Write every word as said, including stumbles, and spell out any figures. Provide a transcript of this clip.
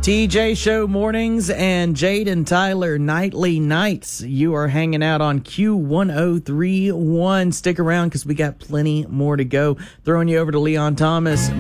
T J Show mornings and Jade and Tyler nightly nights. You are hanging out on Q one oh three point one. Stick around because we got plenty more to go. Throwing you over to Leon Thomas.